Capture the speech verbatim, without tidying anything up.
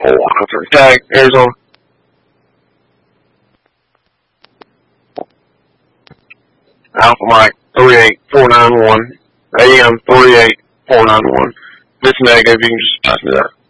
Oh, one oh three. Tag, Arizona. Alpha Mike, three eight four nine one. A M three eight four nine one. This negative, you can just pass me that.